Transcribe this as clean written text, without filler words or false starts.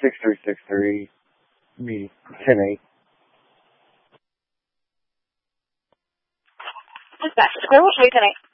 6363, me 10-8. Dispatch, Square, what should we tonight?